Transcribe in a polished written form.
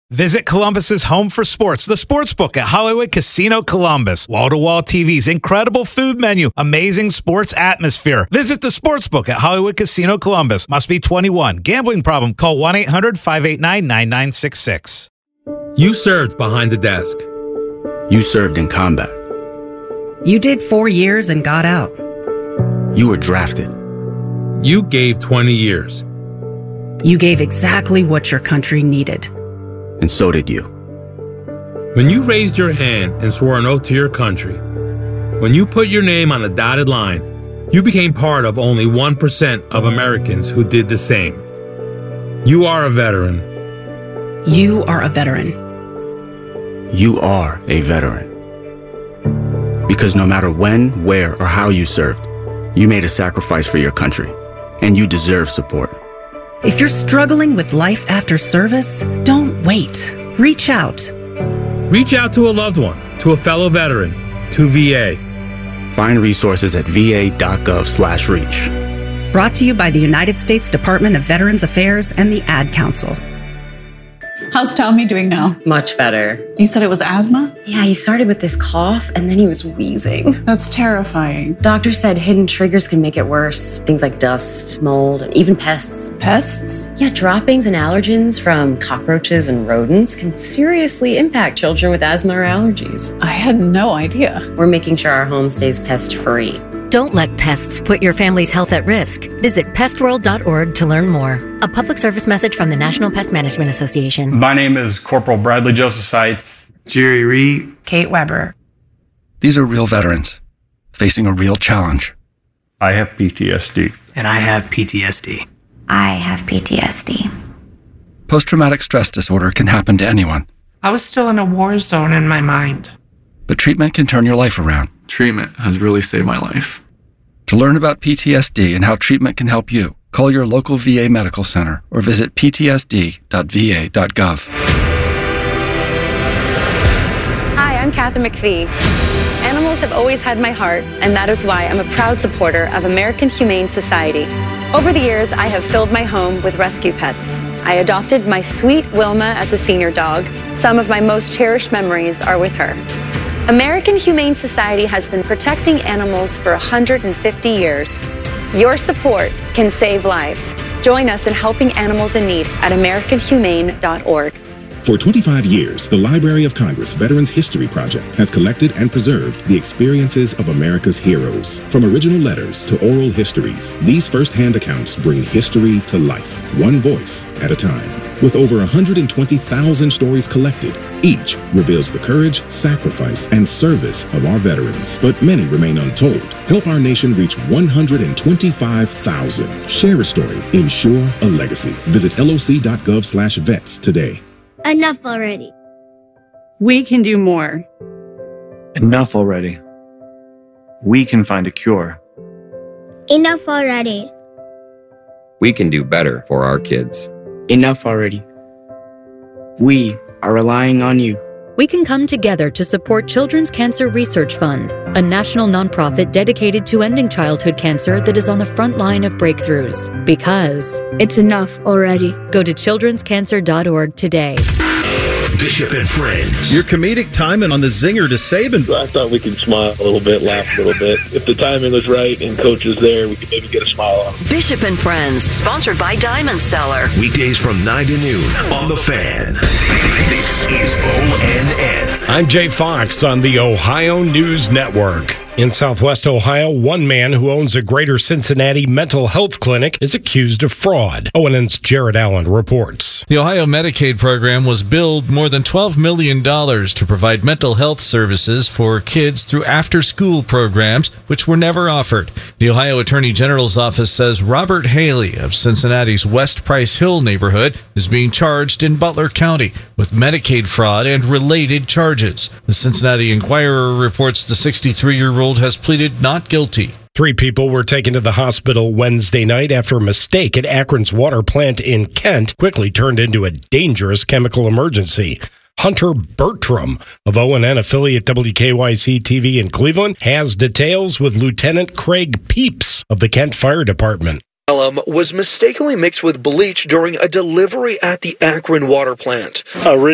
Visit Columbus's home for sports, the Sportsbook at Hollywood Casino Columbus. Wall-to-wall TVs, incredible food menu, amazing sports atmosphere. Visit the Sportsbook at Hollywood Casino Columbus. Must be 21. Gambling problem? Call 1-800-589-9966. You served behind the desk. You served in combat. You did 4 years and got out. You were drafted. You gave 20 years. You gave exactly what your country needed. And so did you. When you raised your hand and swore an oath to your country, when you put your name on a dotted line, you became part of only 1% of Americans who did the same. You are a veteran. You are a veteran. You are a veteran. Because no matter when, where, or how you served, you made a sacrifice for your country, and you deserve support. If you're struggling with life after service, don't wait. Reach out. Reach out to a loved one, to a fellow veteran, to VA. Find resources at va.gov/reach. Brought to you by the United States Department of Veterans Affairs and the Ad Council. How's Tommy doing now? Much better. You said it was asthma? Yeah, he started with this cough and then he was wheezing. That's terrifying. Doctor said hidden triggers can make it worse. Things like dust, mold, and even pests. Pests? Yeah, droppings and allergens from cockroaches and rodents can seriously impact children with asthma or allergies. I had no idea. We're making sure our home stays pest-free. Don't let pests put your family's health at risk. Visit pestworld.org to learn more. A public service message from the National Pest Management Association. My name is Corporal Bradley Joseph Seitz. Jerry Reed. Kate Weber. These are real veterans facing a real challenge. I have PTSD. And I have PTSD. I have PTSD. Post-traumatic stress disorder can happen to anyone. I was still in a war zone in my mind. But treatment can turn your life around. Treatment has really saved my life. To learn about PTSD and how treatment can help you, call your local VA medical center or visit ptsd.va.gov. Hi, I'm Kathy McPhee. Animals have always had my heart, and that is why I'm a proud supporter of American Humane Society. Over the years, I have filled my home with rescue pets. I adopted my sweet Wilma as a senior dog. Some of my most cherished memories are with her. American Humane Society has been protecting animals for 150 years. Your support can save lives. Join us in helping animals in need at AmericanHumane.org. For 25 years, the Library of Congress Veterans History Project has collected and preserved the experiences of America's heroes. From original letters to oral histories, these first-hand accounts bring history to life, one voice at a time. With over 120,000 stories collected, each reveals the courage, sacrifice, and service of our veterans. But many remain untold. Help our nation reach 125,000. Share a story. Ensure a legacy. Visit loc.gov/vets today. Enough already. We can do more. Enough already. We can find a cure. Enough already. We can do better for our kids. Enough already. We are relying on you. We can come together to support Children's Cancer Research Fund, a national nonprofit dedicated to ending childhood cancer that is on the front line of breakthroughs. Because it's enough already. Go to childrenscancer.org today. Bishop and Friends. Your comedic timing on the zinger to Saban. I thought we could smile a little bit, laugh a little bit. If the timing was right and coach was there, we could maybe get a smile on. Bishop and Friends, sponsored by Diamond Cellar. Weekdays from 9 to noon on The Fan. This is ONN. I'm Jay Fox on the Ohio News Network. In Southwest Ohio, one man who owns a Greater Cincinnati mental health clinic is accused of fraud. ONN's Jared Allen reports. The Ohio Medicaid program was billed more than $12 million to provide mental health services for kids through after-school programs, which were never offered. The Ohio Attorney General's office says Robert Haley of Cincinnati's West Price Hill neighborhood is being charged in Butler County with Medicaid fraud and related charges. The Cincinnati Enquirer reports the 63-year-old has pleaded not guilty. 3 people were taken to the hospital Wednesday night after a mistake at Akron's water plant in Kent quickly turned into a dangerous chemical emergency. Hunter Bertram of ONN affiliate WKYC-TV in Cleveland has details with Lieutenant Craig Peeps of the Kent Fire Department. Was mistakenly mixed with bleach during a delivery at the Akron water plant. Originally,